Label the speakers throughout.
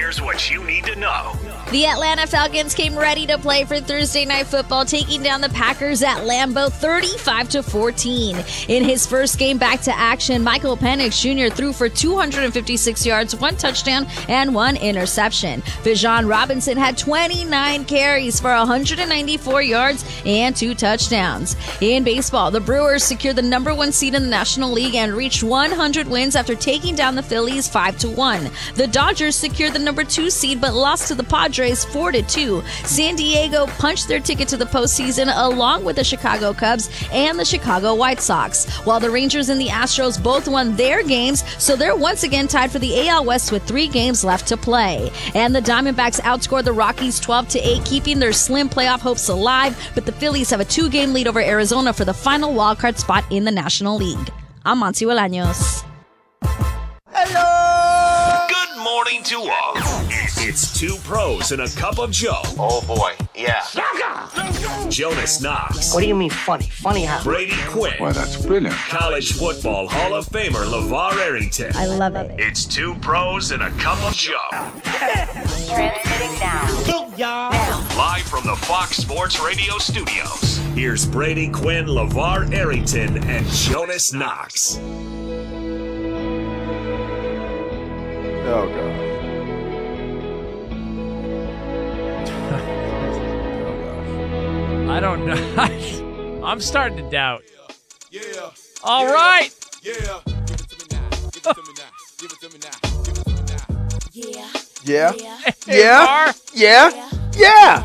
Speaker 1: here's what you need to know.
Speaker 2: The Atlanta Falcons came ready to play for Thursday Night Football, taking down the Packers at Lambeau 35-14. In his first game back to action, Michael Penix Jr. threw for 256 yards, 1 touchdown, and 1 interception. Bijan Robinson had 29 carries for 194 yards and 2 touchdowns. In baseball, the Brewers secured the number 1 seed in the National League and reached 100 wins after taking down the Phillies 5-1. The Dodgers secured the number 2 seed but lost to the Padres 4-2. San Diego punched their ticket to the postseason along with the Chicago Cubs and the Chicago White Sox, while the Rangers and the Astros both won their games, so they're once again tied for the AL West with 3 games left to play. And the Diamondbacks outscored the Rockies 12-8, keeping their slim playoff hopes alive, but the Phillies have a 2-game lead over Arizona for the final wildcard spot in the National League. I'm Monty Bolaños.
Speaker 1: Hello! Good morning to all. It's 2 pros and a cup of Joe.
Speaker 3: Oh boy, yeah.
Speaker 1: Jonas Knox.
Speaker 4: What do you mean funny? Funny how?
Speaker 1: Brady Quinn.
Speaker 5: Why, that's brilliant.
Speaker 1: College football Hall of Famer LeVar Arrington.
Speaker 2: I love it.
Speaker 1: It's 2 pros and a cup of Joe.
Speaker 6: Transmitting now.
Speaker 1: Live from the Fox Sports Radio studios. Here's Brady Quinn, LeVar Arrington, and Jonas Knox.
Speaker 7: Oh, God.
Speaker 8: I don't know. I'm starting to doubt. All right.
Speaker 7: Yeah.
Speaker 8: Hey,
Speaker 7: Yeah.
Speaker 8: Var.
Speaker 7: Yeah. Yeah.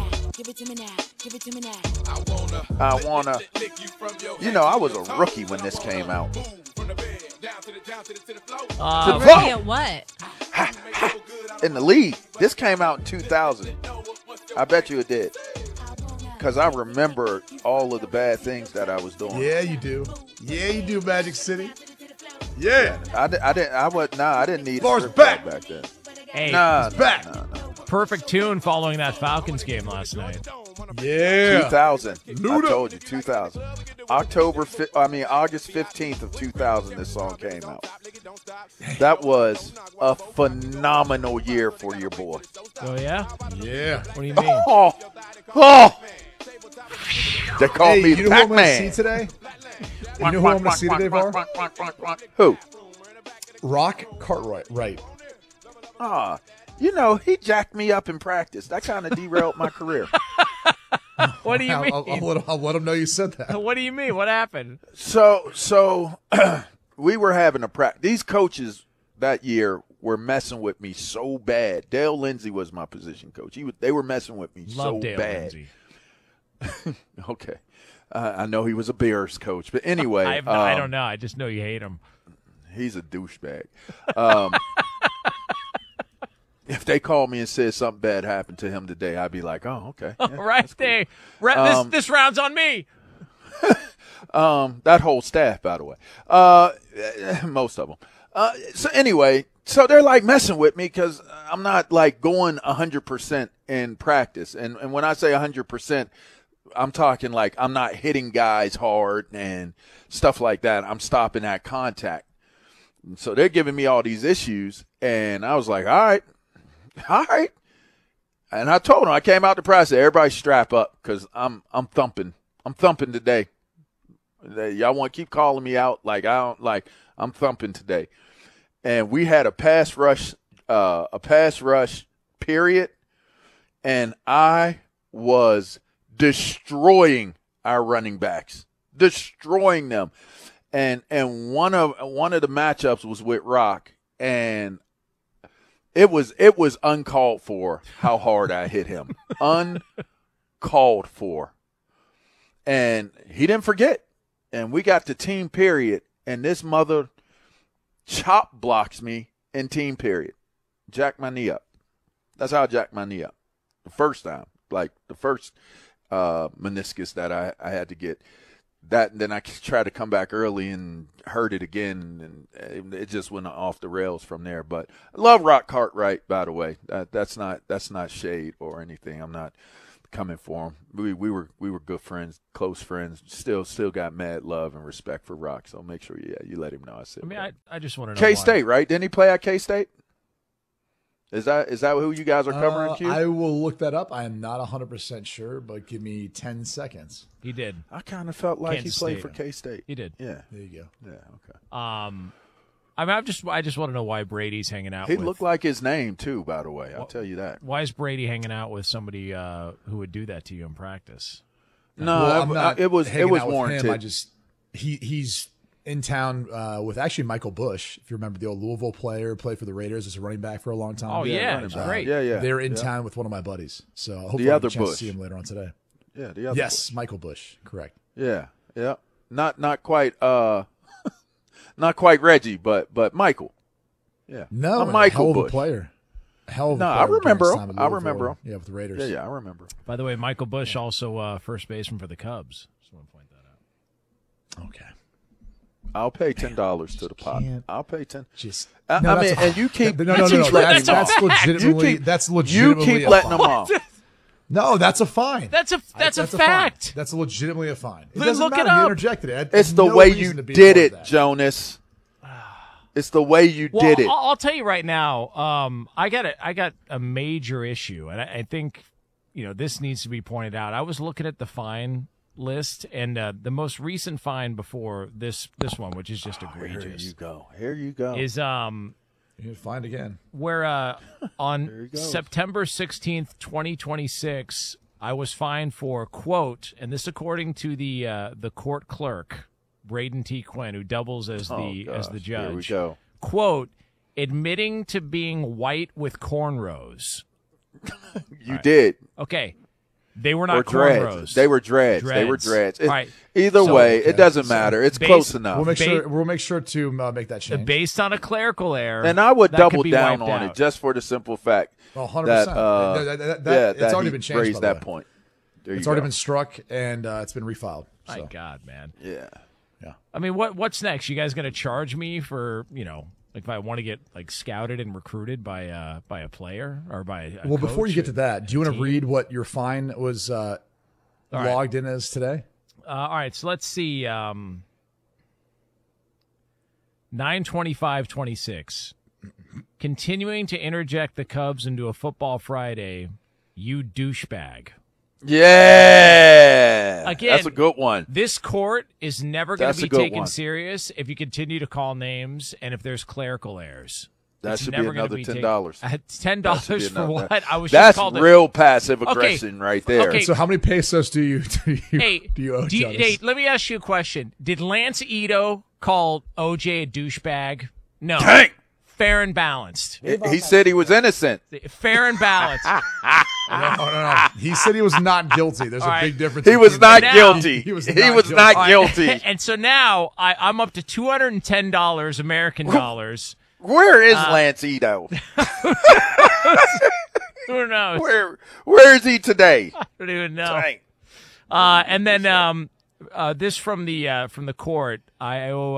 Speaker 7: I wanna. You know, I was a rookie when this came out.
Speaker 9: Rookie at what?
Speaker 7: In the league. This came out in 2000. I bet you it did. Because I remember all of the bad things that I was doing.
Speaker 10: Yeah, you do. Yeah, you do, Magic City. Yeah.
Speaker 7: I didn't need
Speaker 10: Lars
Speaker 7: a
Speaker 10: back.
Speaker 7: back then.
Speaker 8: Hey,
Speaker 7: Nah,
Speaker 10: back.
Speaker 7: nah.
Speaker 8: perfect tune following that Falcons game last night.
Speaker 10: Yeah.
Speaker 7: 2000.
Speaker 10: Luda.
Speaker 7: I told you, 2000. August 15th of 2000, this song came out. That was a phenomenal year for your boy.
Speaker 8: Oh, yeah?
Speaker 10: Yeah.
Speaker 8: What do you mean?
Speaker 7: Oh. They call
Speaker 10: Hey,
Speaker 7: me
Speaker 10: you know who I'm going to see
Speaker 7: Pac-Man.
Speaker 10: today? You know who I'm going to see today, Var?
Speaker 7: Who?
Speaker 10: Rock Cartwright. Right.
Speaker 7: You know, he jacked me up in practice. That kind of derailed my career.
Speaker 8: What do you mean?
Speaker 10: I'll let him know you said that.
Speaker 8: What do you mean? What happened?
Speaker 7: So we were having a practice. These coaches that year were messing with me so bad. Dale Lindsey was my position coach. They were messing with me
Speaker 8: Love
Speaker 7: so
Speaker 8: Dale
Speaker 7: bad.
Speaker 8: Lindsey.
Speaker 7: Okay. I know he was a Bears coach, but anyway.
Speaker 8: I don't know. I just know you hate him.
Speaker 7: He's a douchebag. If they called me and said something bad happened to him today, I'd be like, oh, okay. Yeah,
Speaker 8: Right
Speaker 7: that's cool.
Speaker 8: there. This round's on me.
Speaker 7: That whole staff, by the way. Most of them. So anyway, so they're like messing with me because I'm not like going 100% in practice. And when I say 100%, I'm talking like I'm not hitting guys hard and stuff like that. I'm stopping that contact. And so they're giving me all these issues. And I was like, all right. And I told them, I came out to practice, everybody strap up because I'm thumping. I'm thumping today. Y'all want to keep calling me out I'm thumping today. And we had a pass rush period, and I was destroying our running backs, destroying them. And one of the matchups was with Rock, and it was uncalled for how hard I hit him. Uncalled for. And he didn't forget. And we got to team period, and this mother chop blocks me in team period. Jack my knee up. That's how I jacked my knee up. The first time. Like the first meniscus that I had to get. That, and then I tried to come back early and hurt it again, and it just went off the rails from there. But I love Rock Cartwright, by the way. That's not shade or anything. I'm not coming for him. We were good friends, close friends. Still got mad love and respect for Rock. So make sure you let him know I said.
Speaker 8: I mean, I just want to know.
Speaker 7: K-State, right? Didn't he play at K-State? Is that who you guys are covering, Q?
Speaker 10: I will look that up. I am not 100% sure, but give me 10 seconds.
Speaker 8: He did.
Speaker 7: I kind of felt like
Speaker 8: Kansas
Speaker 7: he played
Speaker 8: State.
Speaker 7: for K-State.
Speaker 8: He did.
Speaker 7: Yeah.
Speaker 10: There you go.
Speaker 7: Yeah, okay.
Speaker 8: I mean, I just want to know why Brady's hanging out.
Speaker 7: He
Speaker 8: with,
Speaker 7: looked like his name, too, by the way. I'll tell you that.
Speaker 8: Why is Brady hanging out with somebody who would do that to you in practice?
Speaker 7: No,
Speaker 10: Well, I'm not
Speaker 7: it was
Speaker 10: hanging out with
Speaker 7: warranted.
Speaker 10: him. He's in town with actually Michael Bush. If you remember the old Louisville player, played for the Raiders as a running back for a long time.
Speaker 8: Oh, yeah,
Speaker 7: running
Speaker 8: it's
Speaker 7: back.
Speaker 8: great.
Speaker 7: Yeah.
Speaker 10: They're in town with one of my buddies. So hopefully I'll
Speaker 7: other
Speaker 10: get a chance
Speaker 7: Bush.
Speaker 10: to see him later on today.
Speaker 7: Yeah, the other.
Speaker 10: Yes, Michael Bush. Correct.
Speaker 7: Yeah. Not quite not quite Reggie, but Michael. Yeah.
Speaker 10: No,
Speaker 7: I'm Michael
Speaker 10: hell of a
Speaker 7: Bush.
Speaker 10: player. Hell of a
Speaker 7: No,
Speaker 10: player
Speaker 7: I remember
Speaker 10: during his
Speaker 7: him.
Speaker 10: time at
Speaker 7: I
Speaker 10: Louisville.
Speaker 7: remember him.
Speaker 10: Yeah, with the Raiders.
Speaker 7: Yeah, I remember.
Speaker 8: By the way, Michael Bush also first baseman for the Cubs. Just want to point that out.
Speaker 10: Okay.
Speaker 7: I'll pay $10 to the pot.
Speaker 10: can't-
Speaker 7: I'll pay 10.
Speaker 10: Just
Speaker 7: I mean, and you keep
Speaker 10: no.
Speaker 7: you keep letting
Speaker 10: That's
Speaker 7: them off.
Speaker 10: legitimately.
Speaker 7: You keep-
Speaker 10: That's
Speaker 7: You
Speaker 10: legitimately.
Speaker 7: keep
Speaker 10: a
Speaker 7: letting
Speaker 10: fine.
Speaker 7: them off.
Speaker 10: No, that's a fine.
Speaker 8: That's a
Speaker 10: fine.
Speaker 8: fact.
Speaker 10: That's legitimately a fine. It
Speaker 8: Then
Speaker 10: doesn't
Speaker 8: look it
Speaker 10: matter. He
Speaker 8: up.
Speaker 10: interjected it.
Speaker 7: It's the
Speaker 10: No
Speaker 7: way
Speaker 10: reason
Speaker 7: you
Speaker 10: to be
Speaker 7: did
Speaker 10: part of
Speaker 7: it,
Speaker 10: that.
Speaker 7: Jonas. It's the way you
Speaker 8: Well,
Speaker 7: did it.
Speaker 8: I'll tell you right now. I got a major issue, and I think this needs to be pointed out. I was looking at the fine list, and the most recent fine before this one, which is just egregious,
Speaker 7: Here you go.
Speaker 8: is
Speaker 10: You're fine again.
Speaker 8: where on
Speaker 7: he goes.
Speaker 8: September 16th, 2026, I was fined for, quote, and this according to the court clerk, Braden T. Quinn, who doubles as the judge.
Speaker 7: Here we go.
Speaker 8: Quote, admitting to being white with cornrows.
Speaker 7: You did.
Speaker 8: Okay. They were
Speaker 7: Or
Speaker 8: not
Speaker 7: dreads.
Speaker 8: cornrows.
Speaker 7: They were dreads. They were dreads.
Speaker 8: All right.
Speaker 7: Either
Speaker 8: So-
Speaker 7: way, it doesn't matter. It's
Speaker 8: Based-
Speaker 7: close enough.
Speaker 10: We'll make sure to make that change.
Speaker 8: Based on a clerical error.
Speaker 7: And I would
Speaker 8: that could
Speaker 7: double
Speaker 8: be
Speaker 7: down
Speaker 8: wiped
Speaker 7: on
Speaker 8: out.
Speaker 7: it just for the simple fact
Speaker 10: 100%.
Speaker 7: that
Speaker 10: It's already
Speaker 7: he
Speaker 10: been changed.
Speaker 7: raised
Speaker 10: by the
Speaker 7: that
Speaker 10: way.
Speaker 7: point. There
Speaker 10: It's
Speaker 7: you
Speaker 10: already
Speaker 7: go.
Speaker 10: been struck and it's been refiled.
Speaker 8: My
Speaker 10: So.
Speaker 8: God, man.
Speaker 7: Yeah.
Speaker 8: I mean, what's next? You guys going to charge me for, like if I want to get like scouted and recruited by a player or by a
Speaker 10: Well, before you
Speaker 8: coach?
Speaker 10: get to that, do you want to
Speaker 8: team?
Speaker 10: read what your fine was
Speaker 8: right.
Speaker 10: logged in as today?
Speaker 8: All right, so let's see. 9/25/26. Continuing to interject the Cubs into a Football Friday, you douchebag.
Speaker 7: Yeah.
Speaker 8: Again,
Speaker 7: That's a good one.
Speaker 8: This court is never going
Speaker 7: That's
Speaker 8: to
Speaker 7: a
Speaker 8: be
Speaker 7: good
Speaker 8: taken
Speaker 7: one.
Speaker 8: serious if you continue to call names and if there's clerical errors.
Speaker 7: That
Speaker 8: It's
Speaker 7: should be
Speaker 8: never gonna
Speaker 7: another
Speaker 8: be
Speaker 7: $10.
Speaker 8: taken- $10
Speaker 7: That should be
Speaker 8: for
Speaker 7: another-
Speaker 8: what? I was
Speaker 7: That's
Speaker 8: just called
Speaker 7: real passive aggression right there.
Speaker 8: Okay.
Speaker 10: So how many pesos do you
Speaker 8: Hey,
Speaker 10: do you owe Jonas?
Speaker 8: hey, let me ask you a question. Did Lance Ito call OJ a douchebag? No.
Speaker 7: Dang.
Speaker 8: Fair and balanced.
Speaker 7: He said he was innocent.
Speaker 8: Fair and balanced.
Speaker 10: No. He said he was not guilty. There's
Speaker 8: All
Speaker 10: a
Speaker 8: right.
Speaker 10: big difference.
Speaker 7: He was
Speaker 10: between
Speaker 7: not
Speaker 8: Now-
Speaker 7: guilty.
Speaker 10: He was
Speaker 7: He
Speaker 10: not
Speaker 7: was
Speaker 10: guilty.
Speaker 7: not
Speaker 8: All right.
Speaker 7: guilty.
Speaker 8: And so now I'm up to $210 American dollars.
Speaker 7: Where is Lance Ito?
Speaker 8: Who knows?
Speaker 7: Where is he today?
Speaker 8: I don't even know.
Speaker 7: Dang.
Speaker 8: And then this from the court, I owe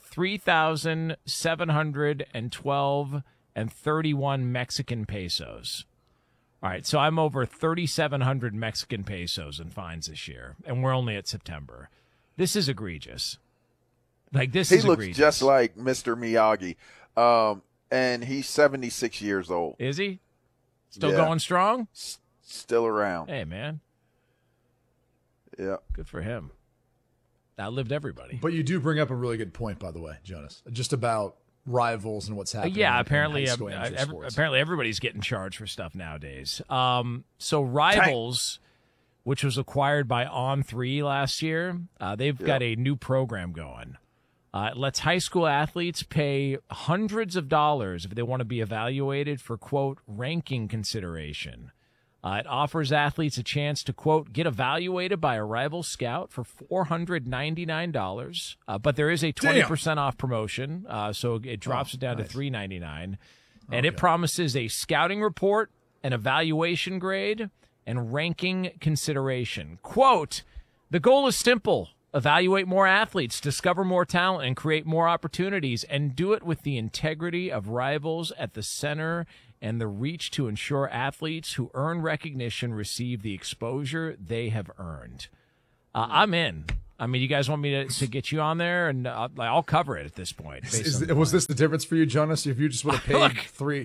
Speaker 8: $3,712.31 Mexican pesos. All right, so I'm over 3,700 Mexican pesos in fines this year, and we're only at September. This is egregious. Like this
Speaker 7: He
Speaker 8: is
Speaker 7: looks
Speaker 8: egregious.
Speaker 7: just like Mr. Miyagi, and he's 76 years old.
Speaker 8: Is he still
Speaker 7: Yeah.
Speaker 8: going strong?
Speaker 7: Still around.
Speaker 8: Hey, man,
Speaker 7: Yeah.
Speaker 8: good for him. Outlived everybody.
Speaker 10: But you do bring up a really good point, by the way, Jonas, just about rivals and what's happening.
Speaker 8: Yeah,
Speaker 10: in
Speaker 8: apparently,
Speaker 10: high school amateur sports.
Speaker 8: apparently everybody's getting charged for stuff nowadays. So Rivals, which was acquired by On3 last year, they've got a new program going. It lets high school athletes pay hundreds of dollars if they want to be evaluated for, quote, ranking consideration. It offers athletes a chance to, quote, get evaluated by a rival scout for $499. But there is a 20% off promotion, so it drops it down to $399. And it promises a scouting report, an evaluation grade, and ranking consideration. Quote, the goal is simple. Evaluate more athletes, discover more talent, and create more opportunities, and do it with the integrity of Rivals at the center and the reach to ensure athletes who earn recognition receive the exposure they have earned. I'm in. I mean, you guys want me to get you on there, and I'll cover it at this point.
Speaker 10: Was this the difference for you, Jonas? If you just would have paid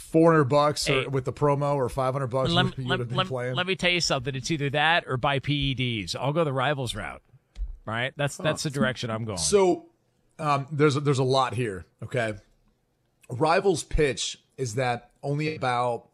Speaker 10: $400 or with the promo or $500, you would have been playing.
Speaker 8: Let me tell you something. It's either that or buy PEDs. I'll go the Rivals route. Right? That's the direction I'm going.
Speaker 10: So there's a lot here. Okay, Rivals' pitch is that only about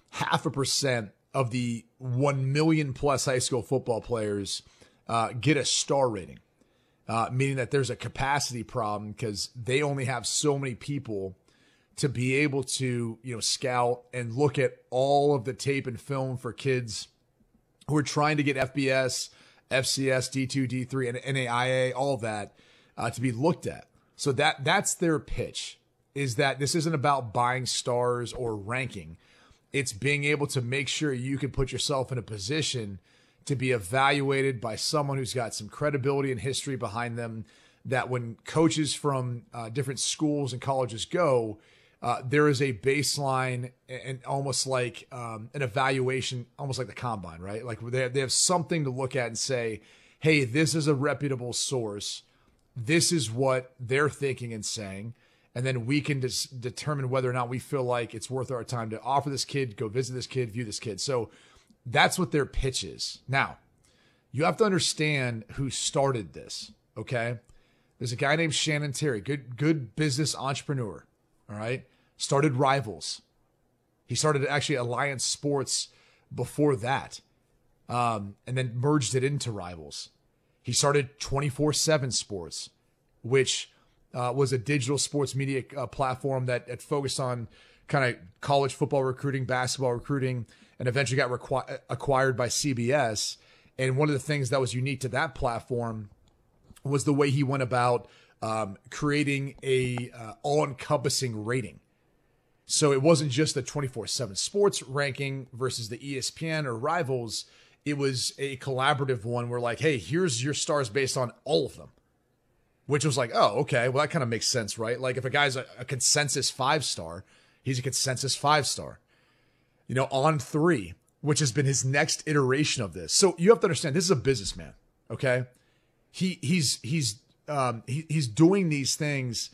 Speaker 10: 0.5% of the 1 million plus high school football players get a star rating, meaning that there's a capacity problem because they only have so many people to be able to, scout and look at all of the tape and film for kids who are trying to get FBS, FCS, D2, D3, and NAIA, all of that to be looked at. So that's their pitch, is that this isn't about buying stars or ranking. It's being able to make sure you can put yourself in a position to be evaluated by someone who's got some credibility and history behind them, that when coaches from different schools and colleges go, there is a baseline and almost like an evaluation, almost like the combine, right? Like they have something to look at and say, hey, this is a reputable source. This is what they're thinking and saying. And then we can determine whether or not we feel like it's worth our time to offer this kid, go visit this kid, view this kid. So that's what their pitch is. Now, you have to understand who started this, okay? There's a guy named Shannon Terry, good business entrepreneur, all right? Started Rivals. He started actually Alliance Sports before that, and then merged it into Rivals. He started 24/7 Sports, which was a digital sports media platform that focused on kind of college football recruiting, basketball recruiting, and eventually got acquired by CBS. And one of the things that was unique to that platform was the way he went about creating a all-encompassing rating. So it wasn't just the 24/7 Sports ranking versus the ESPN or Rivals. It was a collaborative one where like, hey, here's your stars based on all of them. Which was like, oh, okay, well, that kind of makes sense, right? Like if a guy's a consensus 5-star, he's a consensus 5-star. On3, which has been his next iteration of this. So you have to understand, this is a businessman, okay? He's doing these things,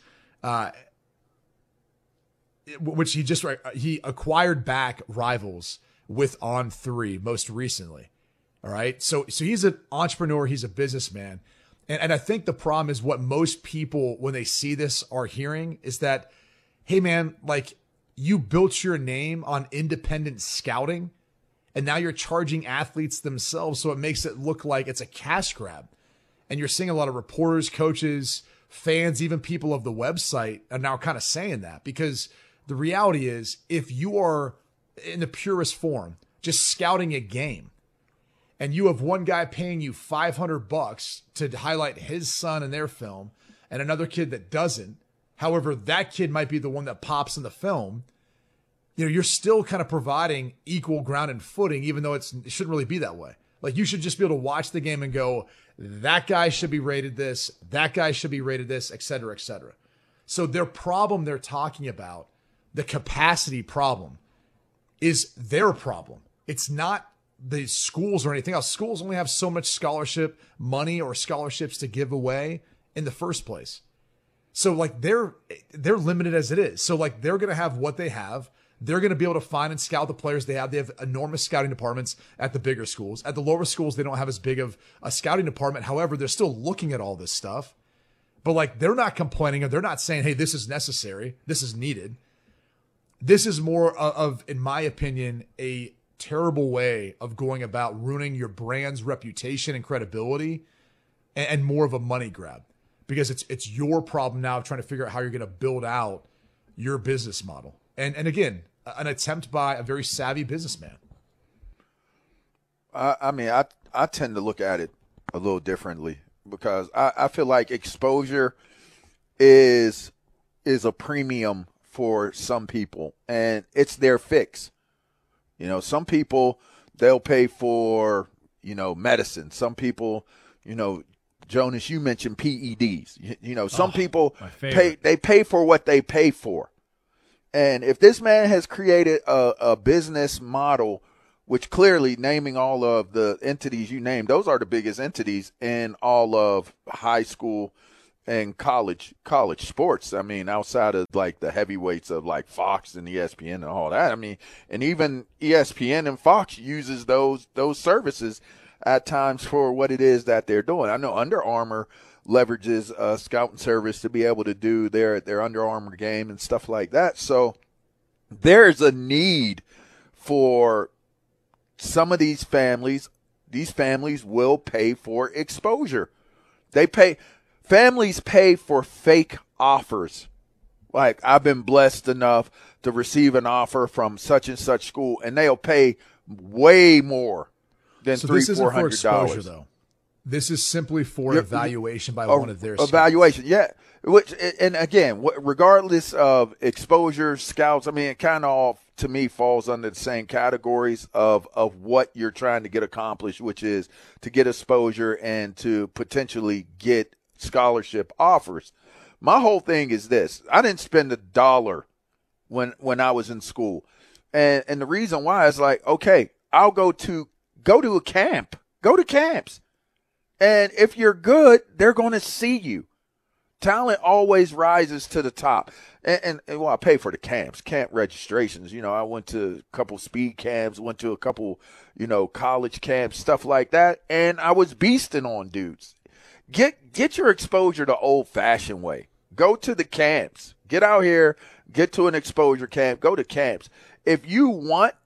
Speaker 10: which he acquired back Rivals with On3 most recently. All right, so he's an entrepreneur, he's a businessman. And I think the problem is what most people, when they see this, are hearing is that, hey, man, like you built your name on independent scouting and now you're charging athletes themselves. So it makes it look like it's a cash grab. And you're seeing a lot of reporters, coaches, fans, even people of the website are now kind of saying that, because the reality is if you are in the purest form, just scouting a game, and you have one guy paying you $500 to highlight his son in their film and another kid that doesn't, however, that kid might be the one that pops in the film, you're still kind of providing equal ground and footing, even though it shouldn't really be that way. Like you should just be able to watch the game and go, that guy should be rated this, that guy should be rated this, et cetera, et cetera. So their problem they're talking about, the capacity problem, is their problem. It's not the schools or anything else. Schools only have so much scholarship money or scholarships to give away in the first place. So like they're limited as it is. So like they're going to have what they have. They're going to be able to find and scout the players they have. They have enormous scouting departments at the bigger schools. At the lower schools, they don't have as big of a scouting department. However, they're still looking at all this stuff. But like they're not complaining, or they're not saying, hey, this is necessary, this is needed. This is more of, in my opinion, a terrible way of going about ruining your brand's reputation and credibility, and more of a money grab, because it's your problem now of trying to figure out how you're going to build out your business model. And again, an attempt by a very savvy businessman.
Speaker 7: I tend to look at it a little differently, because I feel like exposure is a premium for some people, and it's their fix. Some people, they'll pay for, medicine. Some people, Jonas, you mentioned PEDs. Some people pay for what they pay for. And if this man has created a business model which clearly naming all of the entities you named, those are the biggest entities in all of high school and college sports. I mean, outside of like the heavyweights of like Fox and ESPN and all that. I mean, and even ESPN and Fox uses those services at times for what it is that they're doing. I know Under Armour leverages a scouting service to be able to do their Under Armour game and stuff like that. So there's a need for some of these families. These families will pay for exposure. Families pay for fake offers. Like, I've been blessed enough to receive an offer from such and such school, and they'll pay way more than $300-$400.
Speaker 10: Though. This is simply for evaluation by one of their scouts.
Speaker 7: Evaluation, yeah. Which, and again, regardless of exposure, scouts, I mean, it kind of all, to me, falls under the same categories of what you're trying to get accomplished, which is to get exposure and to potentially get scholarship offers. My whole thing is this. I didn't spend $1 when I was in school. And the reason why is like, okay, I'll go to a camp. Go to camps. And if you're good, they're going to see you. Talent always rises to the top. And well, I pay for the camp registrations. You know, I went to a couple speed camps, went to a couple, college camps, stuff like that. And I was beasting on dudes. Get your exposure the old-fashioned way. Go to the camps. Get out here, get to an exposure camp, go to camps. If you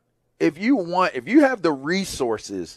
Speaker 7: have the resources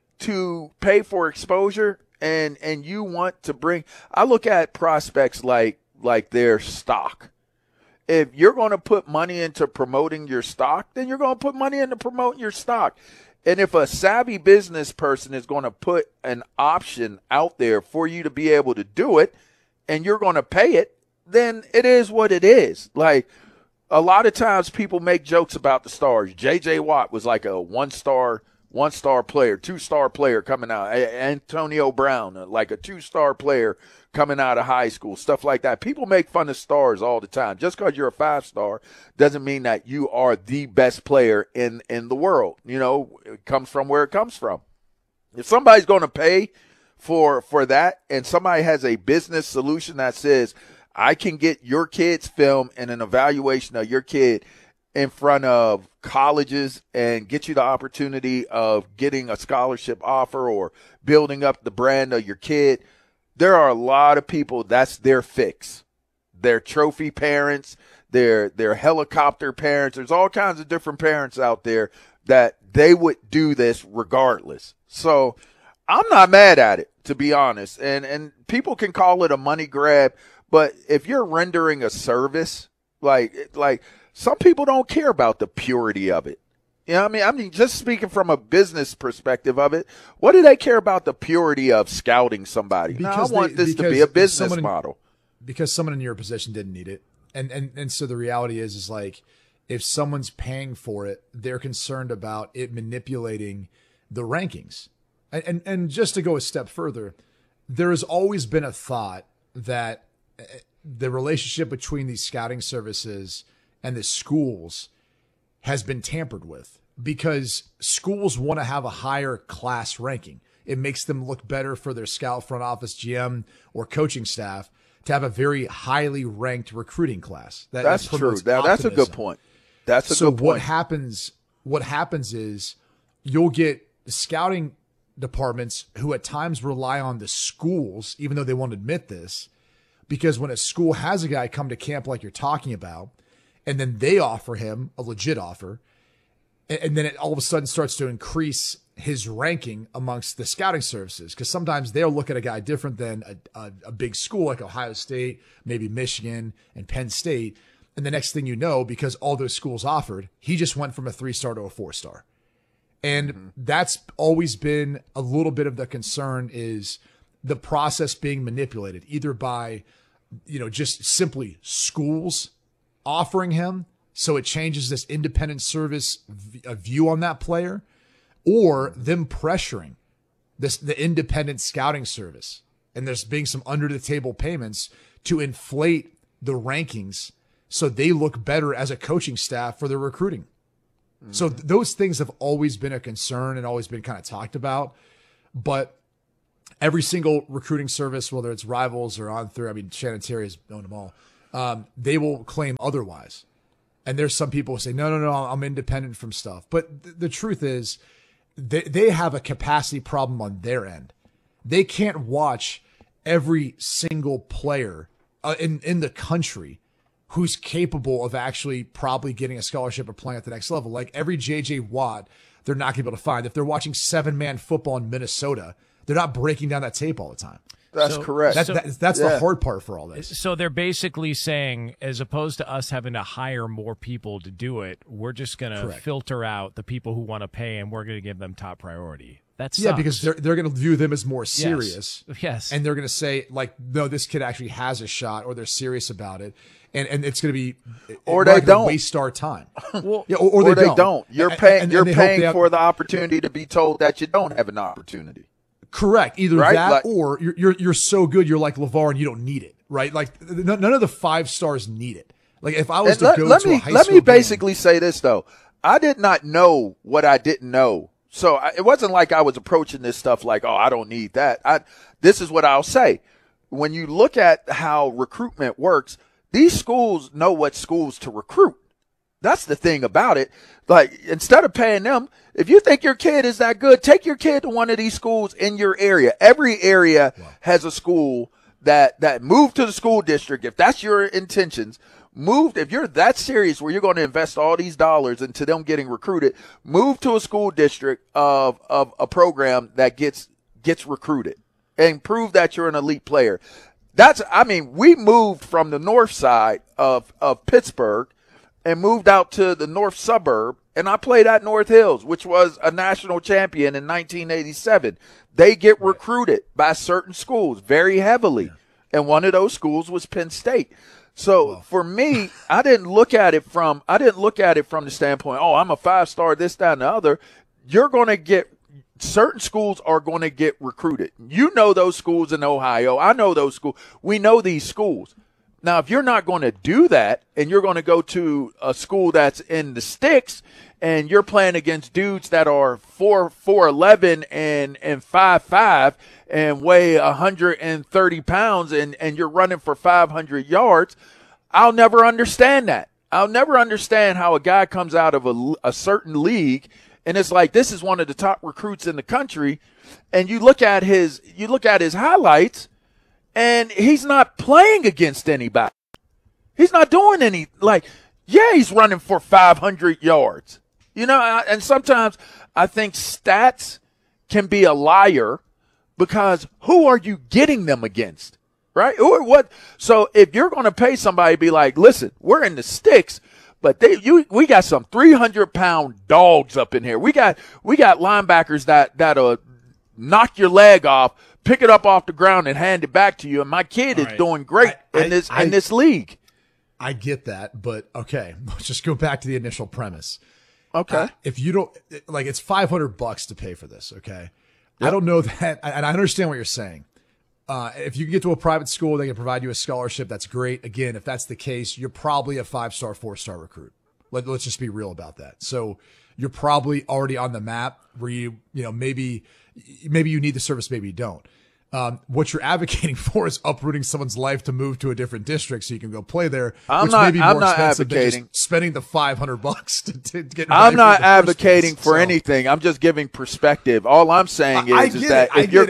Speaker 7: to pay for exposure and you want to bring, I look at prospects like their stock. If you're going to put money into promoting your stock, then you're going to put money into promoting your stock. And if a savvy business person is going to put an option out there for you to be able to do it and you're going to pay it, then it is what it is. Like, a lot of times people make jokes about the stars. J.J. Watt was like a one-star player, two-star player coming out. Antonio Brown, like a two-star player coming out of high school, stuff like that. People make fun of stars all the time. Just because you're a 5-star doesn't mean that you are the best player in the world. It comes from where it comes from. If somebody's going to pay for that and somebody has a business solution that says, I can get your kid's film and an evaluation of your kid in front of colleges and get you the opportunity of getting a scholarship offer or building up the brand of your kid, there are a lot of people that's their fix. Their trophy parents, their helicopter parents. There's all kinds of different parents out there that they would do this regardless. So I'm not mad at it, to be honest. And people can call it a money grab, but if you're rendering a service, like some people don't care about the purity of it. You know what I mean, just speaking from a business perspective of it, what do they care about the purity of scouting somebody? I want this to be a business model.
Speaker 10: Because someone in your position didn't need it. And so the reality is like, if someone's paying for it, they're concerned about it manipulating the rankings. And just to go a step further, there has always been a thought that the relationship between these scouting services and the schools has been tampered with because schools want to have a higher class ranking. It makes them look better for their scout front office GM or coaching staff to have a very highly ranked recruiting class.
Speaker 7: That's true. That's a good point. That's a good point.
Speaker 10: What happens is you'll get the scouting departments who at times rely on the schools, even though they won't admit this, because when a school has a guy come to camp like you're talking about, and then they offer him a legit offer, and then it all of a sudden starts to increase his ranking amongst the scouting services, because sometimes they'll look at a guy different than a big school like Ohio State, maybe Michigan and Penn State. And the next thing you know, because all those schools offered, he just went from a 3-star to a 4-star. And that's always been a little bit of the concern, is the process being manipulated either by, just simply schools offering him, so it changes this independent service view on that player, or them pressuring the independent scouting service, and there's being some under the table payments to inflate the rankings so they look better as a coaching staff for their recruiting. So those things have always been a concern and always been kind of talked about. But every single recruiting service, whether it's Rivals or On Through, I mean, Shannon Terry has known them all, they will claim otherwise. And there's some people who say, no, I'm independent from stuff. But the truth is, they have a capacity problem on their end. They can't watch every single player in the country who's capable of actually probably getting a scholarship or playing at the next level. Like every J.J. Watt, they're not going to be able to find. If they're watching 7-man football in Minnesota, they're not breaking down that tape all the time.
Speaker 7: That's correct.
Speaker 10: That's the hard part for all this.
Speaker 8: So they're basically saying, as opposed to us having to hire more people to do it, we're just going to filter out the people who want to pay, and we're going to give them top priority. That sucks.
Speaker 10: Yeah, because they're going to view them as more serious.
Speaker 8: Yes.
Speaker 10: And they're going to say, like, no, this kid actually has a shot, or they're serious about it. And it's going to be,
Speaker 7: or they don't
Speaker 10: waste our time.
Speaker 7: Well, yeah, or they don't. You're paying for the opportunity to be told that you don't have an opportunity.
Speaker 10: Correct. Either that, or you're so good, you're like LeVar and you don't need it, right? Like none of the 5 stars need it. Like if I was to go to a high school
Speaker 7: let me basically say this though. I did not know what I didn't know. So it wasn't like I was approaching this stuff like, oh, I don't need that. This is what I'll say. When you look at how recruitment works, these schools know what schools to recruit. That's the thing about it. Like, instead of paying them, if you think your kid is that good, take your kid to one of these schools in your area. Every area has a school that moved to the school district. If that's your intentions, if you're that serious where you're going to invest all these dollars into them getting recruited, move to a school district of a program that gets recruited and prove that you're an elite player. We moved from the north side of Pittsburgh and moved out to the north suburb, and I played at North Hills, which was a national champion in 1987. They get recruited by certain schools very heavily, and one of those schools was Penn State. So for me, I didn't look at it from the standpoint, oh, I'm a 5-star, this, that, and the other. You're going to get certain schools are going to get recruited. You know those schools in Ohio. I know those schools. We know these schools. Now, if you're not going to do that and you're going to go to a school that's in the sticks and you're playing against dudes that are 4'11" and 5'5" and weigh 130 pounds and you're running for 500 yards, I'll never understand that. I'll never understand how a guy comes out of a certain league and it's like, this is one of the top recruits in the country, and you look at his highlights, and he's not playing against anybody. He's not doing any, he's running for 500 yards. And sometimes I think stats can be a liar because who are you getting them against, right? Or what? So if you're going to pay somebody, be like, listen, we're in the sticks, but we got some 300-pound dogs up in here. We got linebackers that'll knock your leg off, pick it up off the ground, and hand it back to you. And my kid is doing great in this league.
Speaker 10: I get that, but okay, let's just go back to the initial premise.
Speaker 7: Okay,
Speaker 10: if you don't it's $500 to pay for this. Okay, yep. I don't know that, and I understand what you're saying. If you can get to a private school, they can provide you a scholarship. That's great. Again, if that's the case, you're probably a 5-star, 4-star recruit. Let's just be real about that. So you're probably already on the map where maybe you need the service, maybe you don't. What you're advocating for is uprooting someone's life to move to a different district so you can go play there.
Speaker 7: I'm not advocating
Speaker 10: spending the $500 to get.
Speaker 7: I'm not advocating for anything. I'm just giving perspective. All I'm saying is that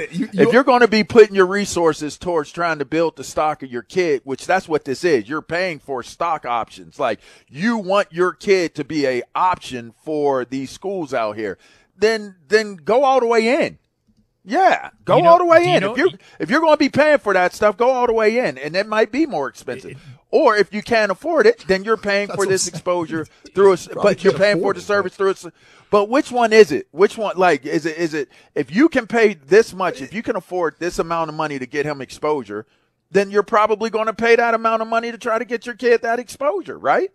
Speaker 7: if you're going to be putting your resources towards trying to build the stock of your kid, which that's what this is, you're paying for stock options. Like you want your kid to be a option for these schools out here, then go all the way in. Yeah, go all the way in. If you're going to be paying for that stuff, go all the way in, and it might be more expensive. Or if you can't afford it, then you're paying for this exposure through but you're paying for the service through But which one is it? Which one? Is it if you can pay this much, if you can afford this amount of money to get him exposure, then you're probably going to pay that amount of money to try to get your kid that exposure, right?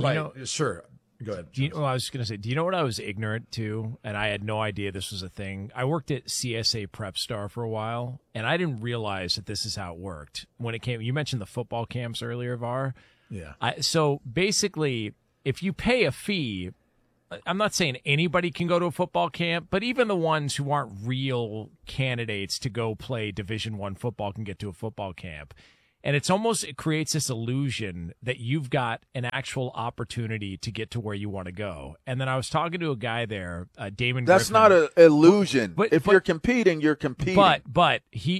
Speaker 10: Sure. Go ahead.
Speaker 8: I was going to say, do you know what I was ignorant to? And I had no idea this was a thing. I worked at CSA Prep Star for a while, and I didn't realize that this is how it worked. When it came, you mentioned the football camps earlier, Var.
Speaker 10: Yeah.
Speaker 8: So basically, if you pay a fee, I'm not saying anybody can go to a football camp, but even the ones who aren't real candidates to go play Division I football can get to a football camp. And it creates this illusion that you've got an actual opportunity to get to where you want to go. And then I was talking to a guy there, Damon
Speaker 7: That's
Speaker 8: Griffin.
Speaker 7: not an illusion. If you're competing, you're competing.
Speaker 8: But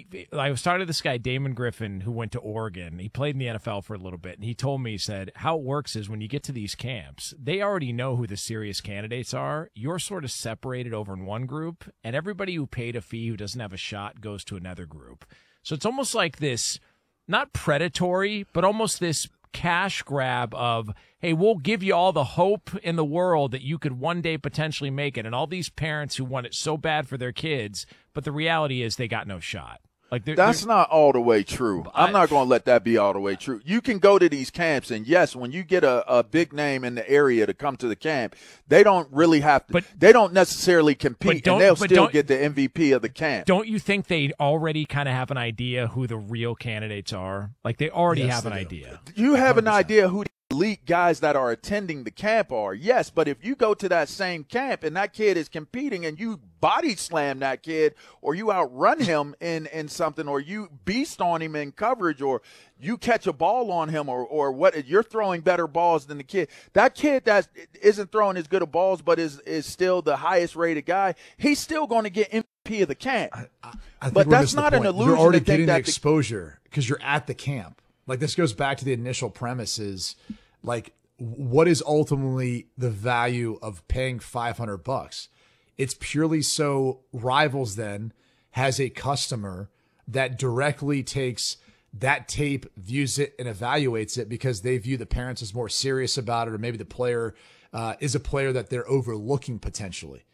Speaker 8: I was talking to this guy, Damon Griffin, who went to Oregon. He played in the NFL for a little bit. And he told me, he said, how it works is when you get to these camps, they already know who the serious candidates are. You're sort of separated over in one group, and everybody who paid a fee who doesn't have a shot goes to another group. So it's almost like this, not predatory, but almost this cash grab of, hey, we'll give you all the hope in the world that you could one day potentially make it. And all these parents who want it so bad for their kids, but the reality is they got no shot. Like
Speaker 7: that's not all the way true. I'm not going to let that be all the way true. You can go to these camps, and yes, when you get a big name in the area to come to the camp, they don't really have to. They don't necessarily compete, and they'll still get the MVP of the camp.
Speaker 8: Don't you think they already kind of have an idea who the real candidates are? Like they already have an idea.
Speaker 7: You have an idea who the elite guys that are attending the camp are, yes, but if you go to that same camp and that kid is competing and you body slam that kid, or you outrun him in something, or you beast on him in coverage, or you catch a ball on him, or what, you're throwing better balls than the kid. That kid that isn't throwing as good of balls but is still the highest rated guy, he's still going to get MVP of the camp.
Speaker 10: I think
Speaker 7: but that's not an illusion.
Speaker 10: You're already
Speaker 7: to think
Speaker 10: getting
Speaker 7: that
Speaker 10: the exposure because you're at the camp. Like, this goes back to the initial premises. Like, what is ultimately the value of paying $500? It's purely so Rivals then has a customer that directly takes that tape, views it, and evaluates it because they view the parents as more serious about it, or maybe the player is a player that they're overlooking potentially.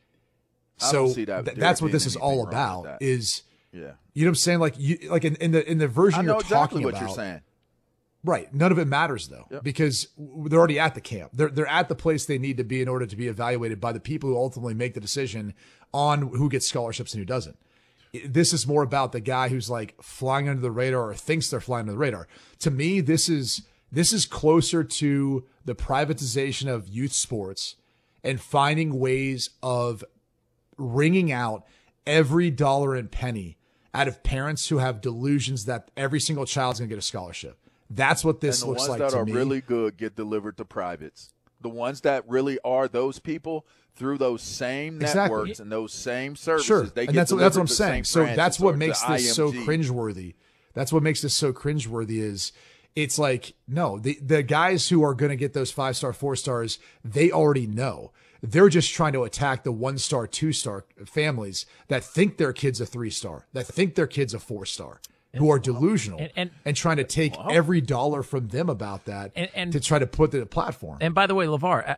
Speaker 10: So that's what this is all about. Is you know what I'm saying? Like in the version you're talking about. I know exactly what you're saying. Right. None of it matters, though, because they're already at the camp. They're at the place they need to be in order to be evaluated by the people who ultimately make the decision on who gets scholarships and who doesn't. This is more about the guy who's like flying under the radar or thinks they're flying under the radar. To me, this is closer to the privatization of youth sports and finding ways of wringing out every dollar and penny out of parents who have delusions that every single child's going to get a scholarship. That's what this looks like to me.
Speaker 7: The ones that are really good get delivered to privates. The ones that really are those people through those same networks and those same services, they get
Speaker 10: that's what I'm saying. So that's what makes this so
Speaker 7: IMG.
Speaker 10: cringeworthy. That's what makes this so cringeworthy is it's like, no, the guys who are going to get those 5-star, 4-stars, they already know. They're just trying to attack the 1-star, 2-star families that think their kid's a 3-star, that think their kid's a 4-star. Who are delusional and trying to take every dollar from them about that and to try to put the platform.
Speaker 8: And by the way,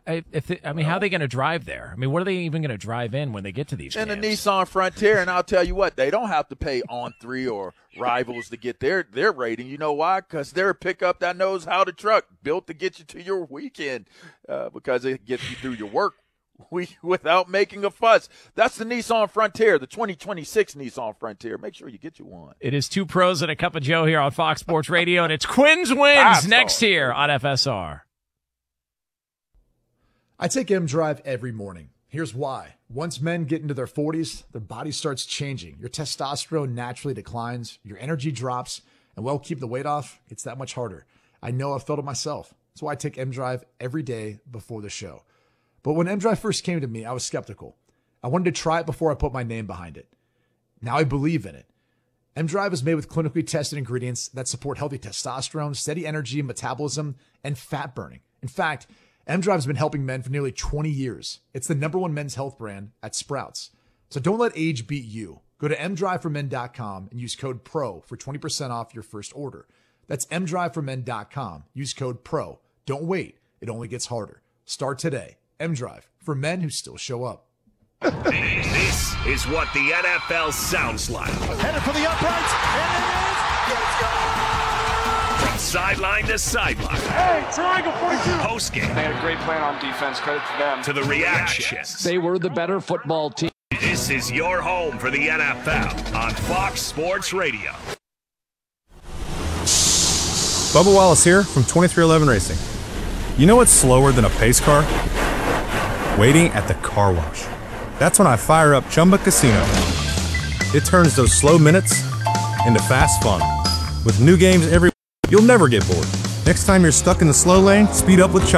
Speaker 8: LeVar, how are they going to drive there? I mean, what are they even going to drive in when they get to these camps?
Speaker 7: In the Nissan Frontier, and I'll tell you what, they don't have to pay On3 or Rivals to get their rating. You know why? Because they're a pickup that knows how to truck, built to get you to your weekend because it gets you through your work without making a fuss. That's the Nissan Frontier, the 2026 Nissan Frontier. Make sure you get you one.
Speaker 8: It is Two Pros and a Cup of Joe here on Fox Sports Radio, and it's Quinn's Wins next here on FSR.
Speaker 10: I take M-Drive every morning. Here's why. Once men get into their 40s, their body starts changing. Your testosterone naturally declines, your energy drops, and keep the weight off, it's that much harder. I know I've felt it myself. That's why I take M-Drive every day before the show. But when M-Drive first came to me, I was skeptical. I wanted to try it before I put my name behind it. Now I believe in it. M-Drive is made with clinically tested ingredients that support healthy testosterone, steady energy, metabolism, and fat burning. In fact, M-Drive has been helping men for nearly 20 years. It's the #1 men's health brand at Sprouts. So don't let age beat you. Go to mdriveformen.com and use code PRO for 20% off your first order. That's mdriveformen.com. Use code PRO. Don't wait. It only gets harder. Start today. M-Drive, for men who still show up.
Speaker 1: This is what the NFL sounds like.
Speaker 3: Headed for the uprights, and it is. Let's go.
Speaker 1: From sideline to sideline.
Speaker 3: Hey, triangle 42.
Speaker 1: Postgame.
Speaker 5: They had a great plan on defense. Credit to them.
Speaker 1: To the reactions.
Speaker 11: They were the better football team.
Speaker 1: This is your home for the NFL on Fox Sports Radio.
Speaker 12: Bubba Wallace here from 2311 Racing. You know what's slower than a pace car? waiting at the car wash. That's when I fire up Chumba Casino. It turns those slow minutes into fast fun. With new games every week, you'll never get bored. Next time you're stuck in the slow lane, speed up with Chumba.